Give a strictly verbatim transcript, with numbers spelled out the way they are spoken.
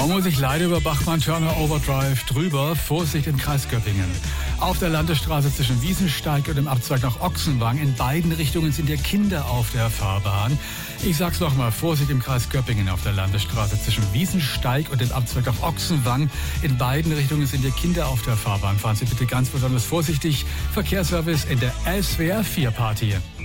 Kaum muss ich leider über Bachmann-Turner Overdrive drüber. Vorsicht im Kreis Göppingen. Auf der Landesstraße zwischen Wiesensteig und dem Abzweig nach Ochsenwang. In beiden Richtungen sind ja Kinder auf der Fahrbahn. Ich sag's nochmal, Vorsicht im Kreis Göppingen auf der Landesstraße zwischen Wiesensteig und dem Abzweig nach Ochsenwang. In beiden Richtungen sind ja Kinder auf der Fahrbahn. Fahren Sie bitte ganz besonders vorsichtig. Verkehrsservice in der S W R vier Party.